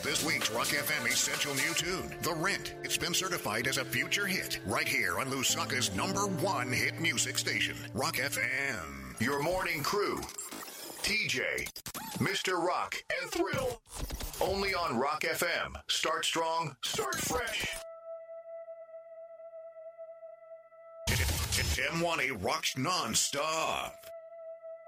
this week's Rock FM Essential New Tune, The Rent. It's been certified as a future hit right here on Lusaka's #1 hit music station, Rock FM. Your morning crew, TJ, Mr. Rock, and Thrill. Only on Rock FM. Start strong, start fresh. M1A rocks non-stop.